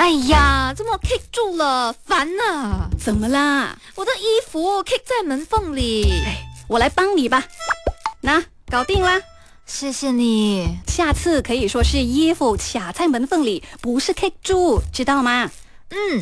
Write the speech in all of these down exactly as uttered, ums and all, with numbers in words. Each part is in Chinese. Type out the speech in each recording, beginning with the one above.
哎呀，怎么 kick 住了？烦啊！ 怎么啦？ 我的衣服 kick 在门缝里。 哎，我来帮你吧。那搞定啦。 谢谢你。 下次可以说是衣服卡在门缝里，不是 kick 住，知道吗？ 嗯。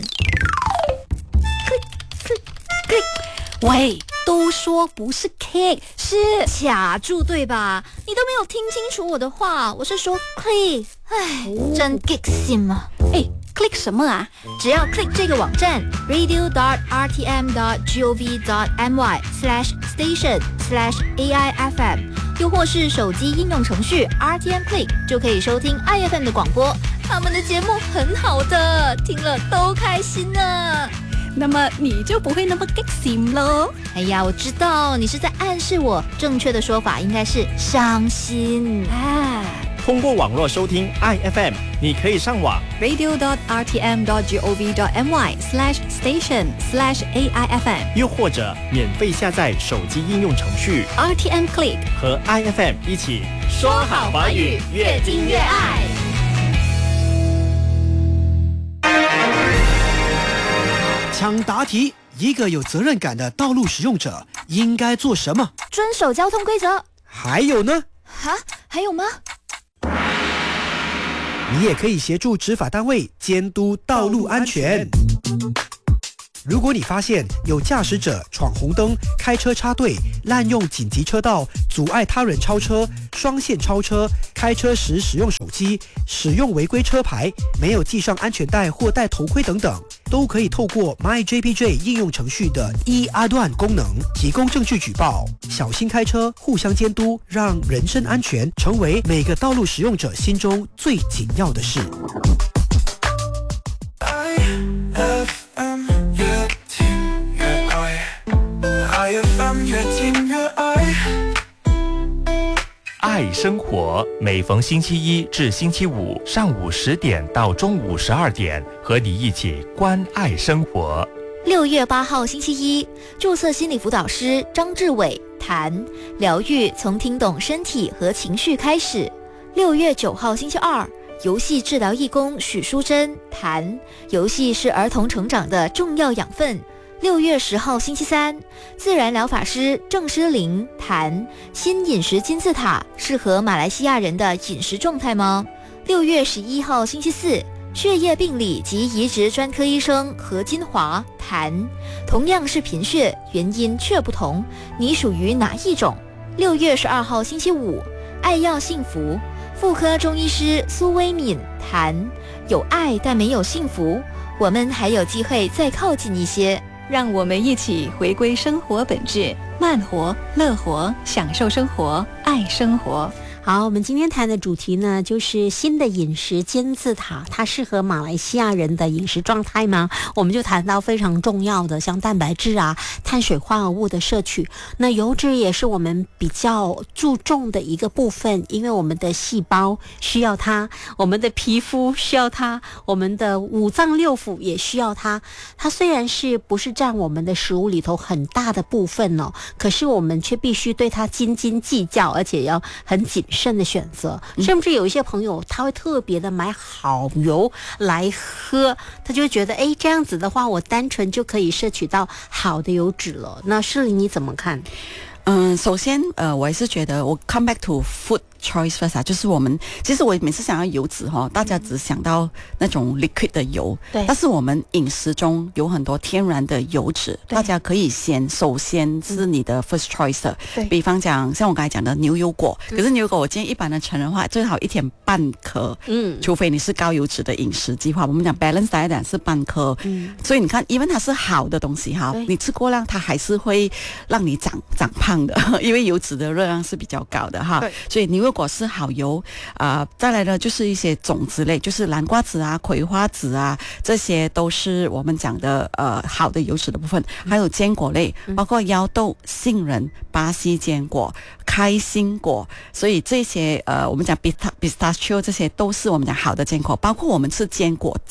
喂，都说不是 kick， 是卡住对吧？你都没有听清楚我的话，我是说 click。哎，哦、真 kick 心啊！ 哎 ，click 什么啊？ 只要 click 这个网站 radio dot r t m dot gov dot my slash station slash a i f m， 又或是手机应用程序 R T M Click， 就可以收听 I F M 的广播。他们的节目很好的，听了都开心呢。 那么你就不会那么 kick 心咯。 哎呀，我知道你是在暗示我，正确的说法应该是伤心啊。 通过网络收听 I F M， 你可以上网 radio dot r t m dot gov dot my slash station slash a i f m， 又或者免费下载手机应用程序 R T M Click， 和 I F M 一起说好华语，越听越爱。 抢答题，一个有责任感的道路使用者应该做什么？ 遵守交通规则。 还有呢？ 哈，还有吗？ 你也可以协助执法单位监督道路安全。如果你发现有驾驶者闯红灯、开车插队、滥用紧急车道、阻碍他人超车、双线超车、开车时使用手机、使用违规车牌、没有系上安全带或戴头盔等等，都可以透过 MyJPJ 应用程序的一阿段功能提供证据举报。小心开车，互相监督，让人身安全成为每个道路使用者心中最紧要的事。 爱生活，每逢星期一至星期五上午十点到中午十二点，和你一起关爱生活。 六月八号星期一，注册心理辅导师张志伟谈疗愈从听懂身体和情绪开始。六月九号星期二，游戏治疗义工许淑珍谈游戏是儿童成长的重要养分。六月十号星期三，自然疗法师郑诗玲谈新饮食金字塔适合马来西亚人的饮食状态吗？六月十一号星期四，血液病理及移植专科医生何金华谈同样是贫血，原因却不同，你属于哪一种？六月十二号星期五，爱要幸福，妇科中医师苏薇敏谈有爱但没有幸福，我们还有机会再靠近一些。 让我们一起回归生活本质，慢活、乐活，享受生活，爱生活。 好，我们今天谈的主题呢，就是新的饮食金字塔，它适合马来西亚人的饮食状态吗？我们就谈到非常重要的，像蛋白质啊、碳水化合物的摄取。那油脂也是我们比较注重的一个部分，因为我们的细胞需要它，我们的皮肤需要它，我们的五脏六腑也需要它。它虽然是不是占我们的食物里头很大的部分哦，可是我们却必须对它斤斤计较，而且要很谨慎慎的选择，甚至有一些朋友他会特别的买好油来喝，他就会觉得哎，这样子的话我单纯就可以摄取到好的油脂了。那诗玲你怎么看？ 嗯，首先呃我还是觉得我 come back to food choice first 啊，就是我们其实我每次想要油脂哈，大家只想到那种 liquid 的油， 对， 但是我们饮食中有很多天然的油脂，大家可以先首先是你的 first choice 的，对，比方讲像我刚才讲的牛油果，可是牛油果我建议一般的成人的话最好一天半颗，嗯，除非你是高油脂的饮食计划，我们讲 balance diet 是半颗，嗯，所以你看 even 它是好的东西哈，你吃过量它还是会让你长长胖的，因为油脂的热量是比较高的哈，所以牛油果是好油啊、呃，再来呢就是一些种子类，就是南瓜籽啊、葵花籽啊，这些都是我们讲的呃好的油脂的部分。还有坚果类，包括腰豆、杏仁、巴西坚果、开心果，所以这些呃我们讲 pistachio 这些都是我们讲好的坚果，包括我们吃坚果酱。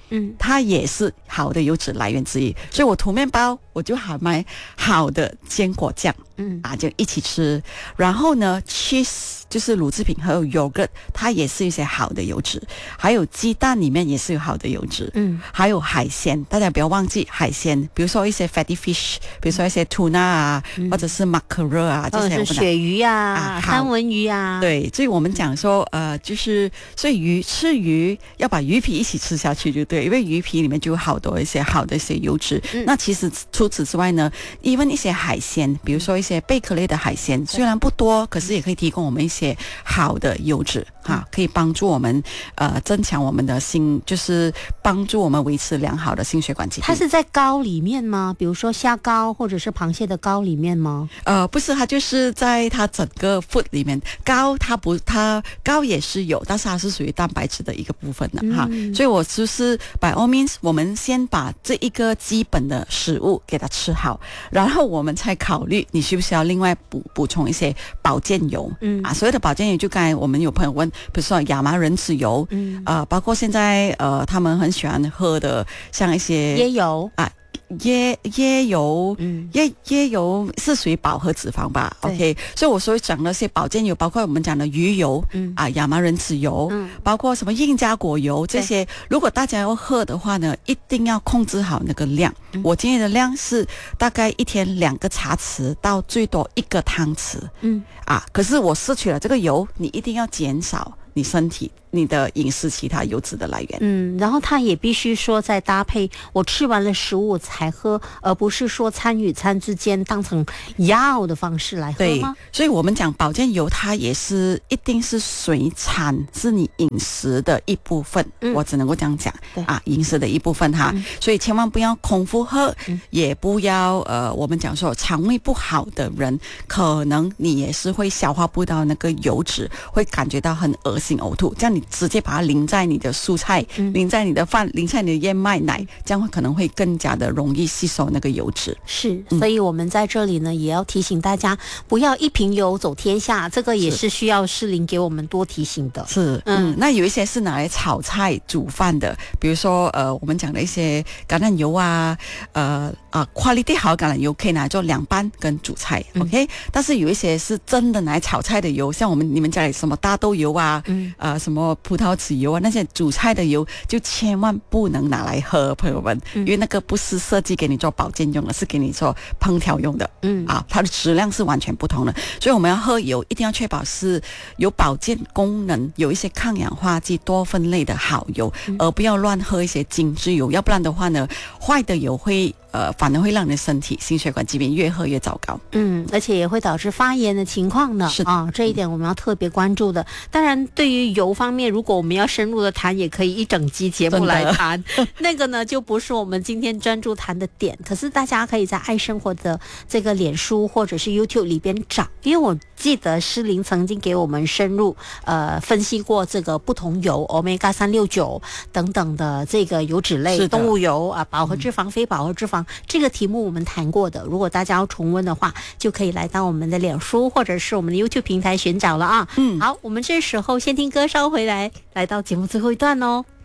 嗯，它也是好的油脂来源之一。所以我涂面包，我就好买好的坚果酱，嗯啊，就一起吃。然后呢 ，cheese 就是乳制品，还有 yogurt， 它也是一些好的油脂。还有鸡蛋里面也是有好的油脂，嗯，还有海鲜，大家不要忘记海鲜，比如说一些 fatty fish， 比如说一些 tuna 啊，嗯、或者是 mackerel 啊，这些或者是鳕鱼啊、啊三文鱼啊， 对，所以我们讲说，呃，就是所以鱼吃鱼要把鱼皮一起吃下去就对，因为鱼皮里面就有好多一些好的一些油脂。嗯、那其实除此之外呢 ，even 一些海鲜，比如说一些贝壳类的海鲜，虽然不多，可是也可以提供我们一些好的油脂哈，可以帮助我们呃增强我们的心，就是帮助我们维持良好的心血管疾病。 它是在膏里面吗？比如说虾膏或者是螃蟹的膏里面吗？ 呃，不是，它就是在它整个 food 里面，膏它不，它膏也是有，但是它是属于蛋白质的一个部分的、嗯、哈。所以我就是 by all means， 我们先把这一个基本的食物给它吃好，然后我们才考虑你需不需要另外补补充一些保健油。嗯啊，所谓的保健油，就刚才我们有朋友问，比如说亚麻仁籽油，嗯呃，包括现在呃他们很喜欢喝的，像一些椰油啊。椰椰油，嗯，椰椰油是属于饱和脂肪吧 ？OK， 所以我所讲的那些保健油，包括我们讲的鱼油，嗯啊，亚麻仁籽油，嗯，包括什么印加果油这些，如果大家要喝的话呢，一定要控制好那个量。嗯、我建议的量是大概一天两个茶匙到最多一个汤匙，嗯啊，可是我摄取了这个油，你一定要减少你身体。你的饮食其他油脂的来源， 嗯，然后它也必须说再搭配我吃完了食物才喝，而不是说餐与餐之间当成药的方式来喝吗？ 对，所以我们讲保健油，它也是一定是随餐，是你饮食的一部分。嗯、我只能够这样讲啊，饮食的一部分哈，嗯、所以千万不要空腹喝，嗯、也不要呃，我们讲说肠胃不好的人，可能你也是会消化不到那个油脂，会感觉到很恶心呕吐，这样你直接把它淋在你的蔬菜、嗯、淋在你的饭、淋在你的燕麦奶，这样可能会更加的容易吸收那个油脂。 是，所以我们在这里呢，也要提醒大家，不要一瓶油走天下，这个也是需要士林给我们多提醒的。 是，嗯，那有一些是拿来炒菜、煮饭的，比如说呃，我们讲的一些橄榄油啊，呃啊 ，quality 好橄榄油可以拿来做凉拌跟煮菜、嗯、，OK。但是有一些是真的拿来炒菜的油，像我们你们家里什么大豆油啊，嗯，呃，什么葡萄籽油啊，那些煮菜的油就千万不能拿来喝，朋友们，嗯、因为那个不是设计给你做保健用的，是给你做烹调用的，嗯啊，它的质量是完全不同的。所以我们要喝油，一定要确保是有保健功能，有一些抗氧化剂、多酚类的好油，嗯、而不要乱喝一些精致油，要不然的话呢，坏的油会。呃，反而会让你的身体心血管疾病越喝越糟糕。嗯， 而且也会导致发炎的情况呢。是啊，这一点我们要特别关注的。当然，对于油方面，如果我们要深入的谈，也可以一整集节目来谈。那个呢，就不是我们今天专注谈的点。可是大家可以在爱生活的这个脸书或者是 YouTube 里边找，因为我记得诗琳曾经给我们深入呃分析过这个不同油 Omega 三六九等等的这个油脂类动物油啊，饱和脂肪、嗯、非饱和脂肪。这个题目我们谈过的，如果大家要重温的话，就可以来到我们的脸书或者是我们的 YouTube 平台寻找了啊。嗯，好，我们这时候先听歌，稍回来，来到节目最后一段哦。